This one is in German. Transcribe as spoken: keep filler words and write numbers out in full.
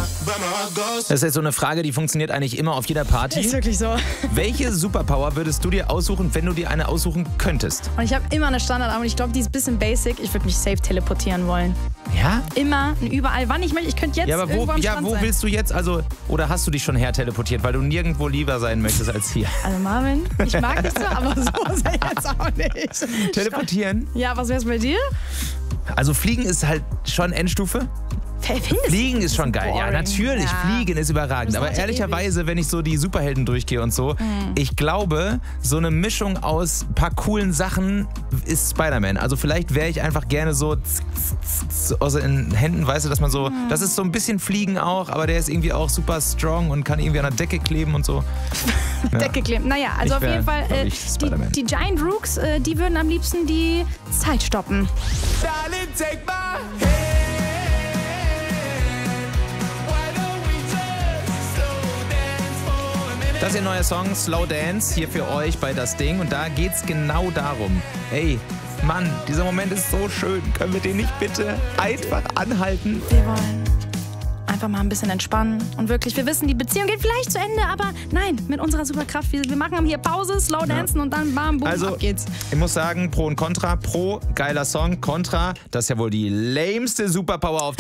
Das ist jetzt so eine Frage, die funktioniert eigentlich immer auf jeder Party. Ist wirklich so. Welche Superpower würdest du dir aussuchen, wenn du dir eine aussuchen könntest? Und ich habe immer eine Standardantwort und ich glaube, die ist ein bisschen basic. Ich würde mich safe teleportieren wollen. Ja? Immer und überall. Wann ich möchte. Ich könnte jetzt Ja, aber wo, irgendwo am ja, Strand wo sein. willst du jetzt, also, oder hast du dich schon her teleportiert, weil du nirgendwo lieber sein möchtest als hier? Also Marvin, ich mag dich zwar, aber so ist er jetzt auch nicht. Teleportieren? Ja, was wär's bei dir? Also Fliegen ist halt schon Endstufe. Findest Fliegen du? ist schon geil, ja, Boring. natürlich. Ja. Fliegen ist überragend. Das Aber dauert ja ehrlicherweise, wenn ich so die Superhelden durchgehe und so, Mhm. ich glaube, so eine Mischung aus ein paar coolen Sachen ist Spider-Man. Also vielleicht wäre ich einfach gerne so z- z- z- aus den Händen, weißt du, dass man so, Mhm. das ist so ein bisschen Fliegen auch, aber der ist irgendwie auch super strong und kann irgendwie an der Decke kleben und so. Ja. Decke kleben. Naja, also Ich auf wär, jeden Fall, glaub äh, ich, Spider-Man. die, die Giant Rooks, äh, die würden am liebsten die Zeit stoppen. Darling, take my hand. Why don't we just slow dance for a minute? Das ist ihr neuer Song, Slow Dance, hier für euch bei Das Ding. Und da geht's genau darum. Ey, Mann, dieser Moment ist so schön. Können wir den nicht bitte einfach anhalten? Wir wollen einfach mal ein bisschen entspannen. Und wirklich, wir wissen, die Beziehung geht vielleicht zu Ende, aber nein, mit unserer Superkraft. Wir, wir machen hier Pause, Slow Dancen und dann bam, boom, Also, ab geht's. ich muss sagen, Pro und Contra. Pro, geiler Song. Contra, das ist ja wohl die lameste Superpower auf